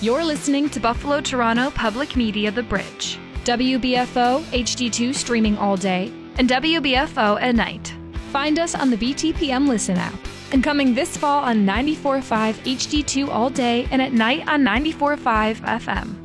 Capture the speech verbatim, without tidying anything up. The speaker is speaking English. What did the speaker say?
You're listening to Buffalo Toronto Public Media The Bridge, W B F O H D two streaming all day, and W B F O at night. Find us on the B T P M Listen app. And coming this fall on ninety-four point five H D two all day and at night on ninety-four point five F M.